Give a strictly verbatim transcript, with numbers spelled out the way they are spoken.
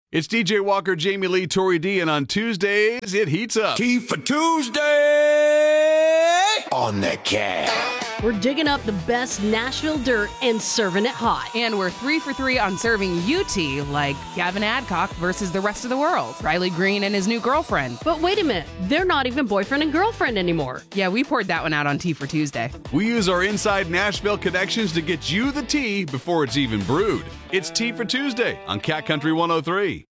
It's D J Walker, Jamie Lee, Tori D, and on Tuesdays, it heats up. Tea for Tuesday on the cat. We're digging up the best Nashville dirt and serving it hot. And we're three for three on serving you tea, like Gavin Adcock versus the rest of the world, Riley Green and his new girlfriend. But wait a minute, they're not even boyfriend and girlfriend anymore. Yeah, we poured that one out on Tea for Tuesday. We use our inside Nashville connections to get you the tea before it's even brewed. It's Tea for Tuesday on Cat Country one oh three.